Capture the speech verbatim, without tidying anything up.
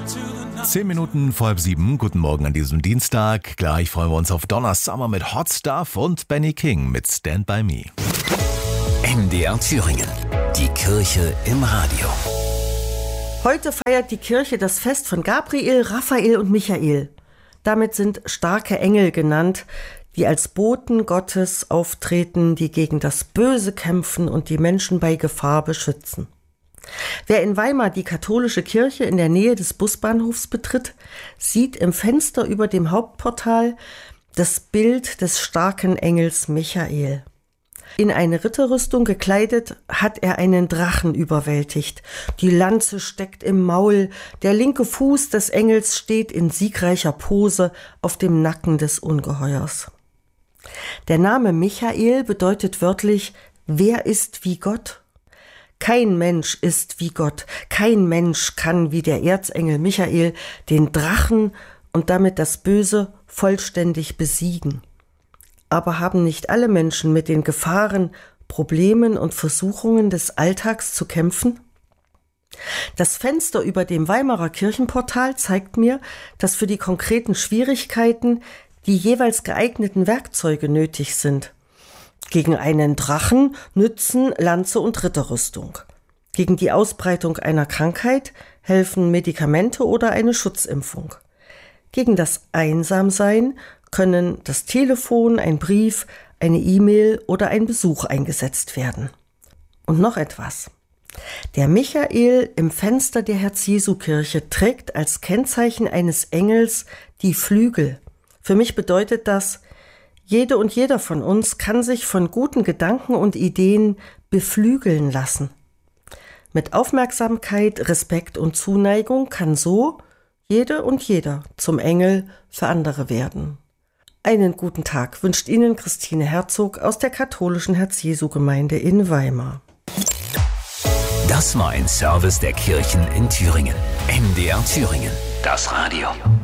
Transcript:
Zehn Minuten vor halb sieben. Guten Morgen an diesem Dienstag. Gleich freuen wir uns auf Donna Summer mit Hot Stuff und Benny King mit Stand By Me. M D R Thüringen. Die Kirche im Radio. Heute feiert die Kirche das Fest von Gabriel, Raphael und Michael. Damit sind starke Engel genannt, die als Boten Gottes auftreten, die gegen das Böse kämpfen und die Menschen bei Gefahr beschützen. Wer in Weimar die katholische Kirche in der Nähe des Busbahnhofs betritt, sieht im Fenster über dem Hauptportal das Bild des starken Engels Michael. In eine Ritterrüstung gekleidet, hat er einen Drachen überwältigt. Die Lanze steckt im Maul, der linke Fuß des Engels steht in siegreicher Pose auf dem Nacken des Ungeheuers. Der Name Michael bedeutet wörtlich, wer ist wie Gott? Kein Mensch ist wie Gott. Kein Mensch kann wie der Erzengel Michael den Drachen und damit das Böse vollständig besiegen. Aber haben nicht alle Menschen mit den Gefahren, Problemen und Versuchungen des Alltags zu kämpfen? Das Fenster über dem Weimarer Kirchenportal zeigt mir, dass für die konkreten Schwierigkeiten die jeweils geeigneten Werkzeuge nötig sind. Gegen einen Drachen nützen Lanze und Ritterrüstung. Gegen die Ausbreitung einer Krankheit helfen Medikamente oder eine Schutzimpfung. Gegen das Einsamsein können das Telefon, ein Brief, eine E-Mail oder ein Besuch eingesetzt werden. Und noch etwas. Der Michael im Fenster der Herz-Jesu-Kirche trägt als Kennzeichen eines Engels die Flügel. Für mich bedeutet das, jede und jeder von uns kann sich von guten Gedanken und Ideen beflügeln lassen. Mit Aufmerksamkeit, Respekt und Zuneigung kann so jede und jeder zum Engel für andere werden. Einen guten Tag wünscht Ihnen Christine Herzog aus der katholischen Herz-Jesu-Gemeinde in Weimar. Das war ein Service der Kirchen in Thüringen. M D R Thüringen. Das Radio.